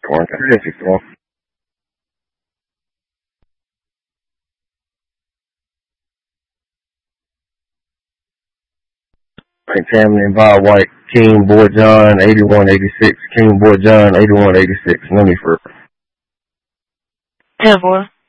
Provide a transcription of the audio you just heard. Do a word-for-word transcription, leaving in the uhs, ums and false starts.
sixty-one. thirty sixty-one. Frank Tamlin and Bob White. King Boy John, eighty-one eighty-six. King Boy John, eighty-one eighty-six. Let me for ten four.